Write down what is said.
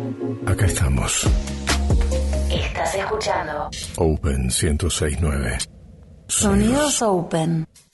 Acá estamos. Estás escuchando Open 106.9. Sonidos Open.